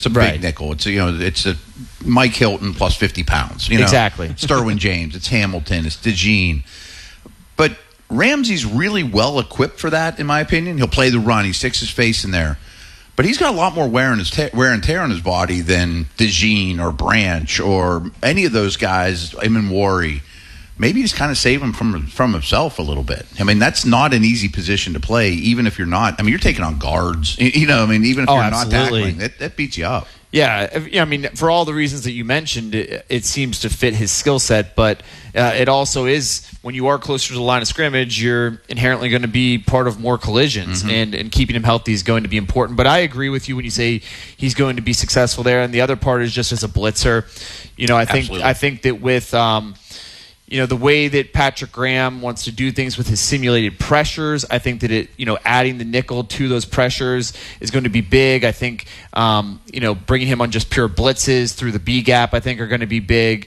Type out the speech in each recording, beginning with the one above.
It's a big nickel. It's it's a Mike Hilton plus 50 pounds. Exactly. Sterwin James. It's Hamilton. It's DeJean. But Ramsey's really well equipped for that, in my opinion. He'll play the run. He sticks his face in there. But he's got a lot more wear and tear on his body than DeJean or Branch or any of those guys, Immanwori. Maybe he's kind of saving from himself a little bit. I mean, that's not an easy position to play, even if you're not. I mean, you're taking on guards. Even if you're not tackling, that beats you up. Yeah, I mean, for all the reasons that you mentioned, it seems to fit his skill set, but it also is, when you are closer to the line of scrimmage, you're inherently going to be part of more collisions, and keeping him healthy is going to be important. But I agree with you when you say he's going to be successful there, and the other part is just as a blitzer. I think that with the way that Patrick Graham wants to do things with his simulated pressures, I think that adding the nickel to those pressures is going to be big. I think, bringing him on just pure blitzes through the B gap, I think are going to be big.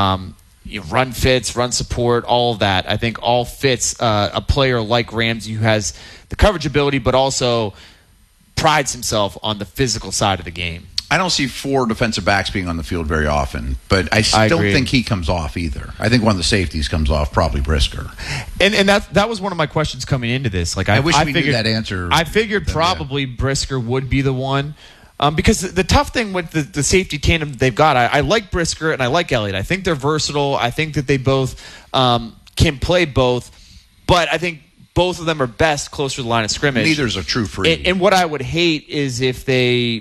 Run fits, run support, all of that, I think all fits a player like Ramsey who has the coverage ability, but also prides himself on the physical side of the game. I don't see 4 defensive backs being on the field very often, but I don't think he comes off either. I think one of the safeties comes off, probably Brisker. And that was one of my questions coming into this. I wish we knew that answer. I figured probably Brisker would be the one. Because the tough thing with the safety tandem they've got, I like Brisker and I like Elliott. I think they're versatile. I think that they both can play both, but I think both of them are best closer to the line of scrimmage. Neither's a true free. And what I would hate is if they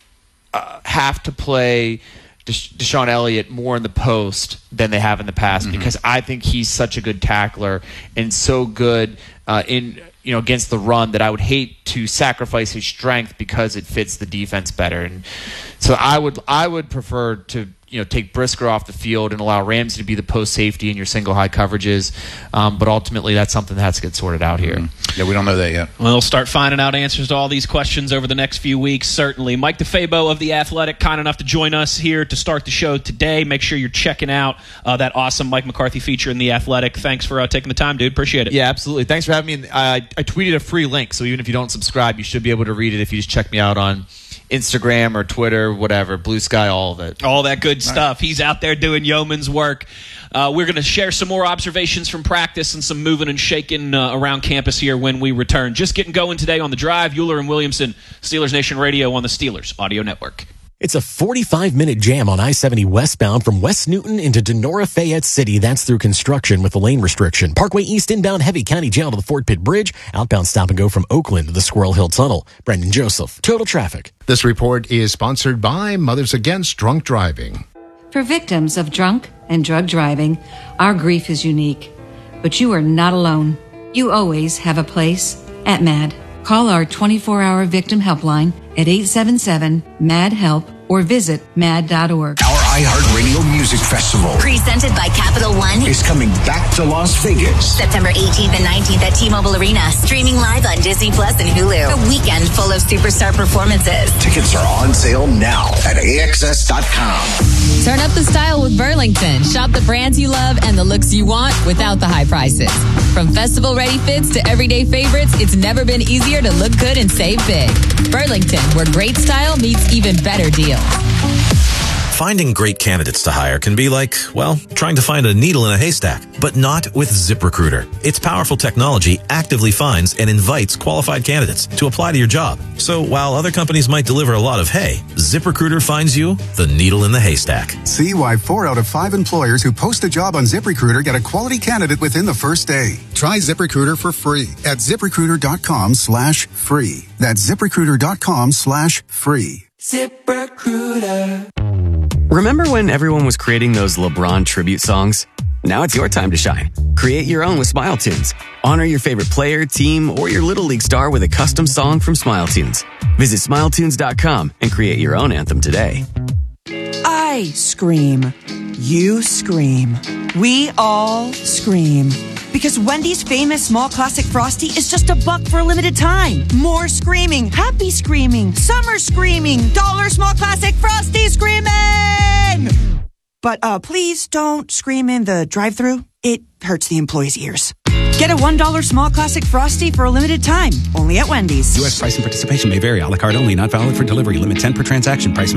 have to play Deshaun Elliott more in the post than they have in the past, because I think he's such a good tackler and so good against the run that I would hate to sacrifice his strength because it fits the defense better. And so I would prefer to take Brisker off the field and allow Ramsey to be the post safety in your single high coverages. But ultimately, that's something that has to get sorted out here. Yeah, we don't know that yet. We'll start finding out answers to all these questions over the next few weeks, certainly. Mike DeFabo of The Athletic, kind enough to join us here to start the show today. Make sure you're checking out that awesome Mike McCarthy feature in The Athletic. Thanks for taking the time, dude. Appreciate it. Yeah, absolutely. Thanks for having me. I tweeted a free link, so even if you don't subscribe, you should be able to read it if you just check me out on Instagram or Twitter, whatever, Blue Sky, all of it. All that good stuff. He's out there doing yeoman's work. We're going to share some more observations from practice and some moving and shaking around campus here when we return. Just getting going today on The Drive. Euler and Williamson, Steelers Nation Radio on the Steelers Audio Network. It's a 45-minute jam on I-70 westbound from West Newton into Denora Fayette City. That's through construction with a lane restriction. Parkway East inbound Heavy County Jail to the Fort Pitt Bridge. Outbound stop and go from Oakland to the Squirrel Hill Tunnel. Brendan Joseph, Total Traffic. This report is sponsored by Mothers Against Drunk Driving. For victims of drunk and drug driving, our grief is unique. But you are not alone. You always have a place at MAD. Call our 24-hour victim helpline at 877-MAD-HELP or visit mad.org. Our iHeartRadio Music Festival, presented by Capital One, is coming back to Las Vegas. September 18th and 19th at T-Mobile Arena. Streaming live on Disney Plus and Hulu. A weekend full of superstar performances. Tickets are on sale now at AXS.com. Turn up the style with Burlington. Shop the brands you love and the looks you want without the high prices. From festival-ready fits to everyday favorites, it's never been easier to look good and save big. Burlington, where great style meets even better deals. Finding great candidates to hire can be like, well, trying to find a needle in a haystack, but not with ZipRecruiter. Its powerful technology actively finds and invites qualified candidates to apply to your job. So while other companies might deliver a lot of hay, ZipRecruiter finds you the needle in the haystack. See why 4 out of 5 employers who post a job on ZipRecruiter get a quality candidate within the first day. Try ZipRecruiter for free at ZipRecruiter.com/free. That's ZipRecruiter.com/free. ZipRecruiter. Remember when everyone was creating those LeBron tribute songs? Now it's your time to shine. Create your own with Smile Tunes. Honor your favorite player, team, or your Little League star with a custom song from Smile Tunes. Visit SmileTunes.com and create your own anthem today. I scream. You scream. We all scream. Because Wendy's famous small classic Frosty is just $1 for a limited time. More screaming, happy screaming, summer screaming, dollar small classic Frosty screaming! But please don't scream in the drive-thru. It hurts the employees' ears. Get a $1 small classic Frosty for a limited time, only at Wendy's. U.S. price and participation may vary. A la carte only, not valid for delivery. Limit 10 per transaction. Price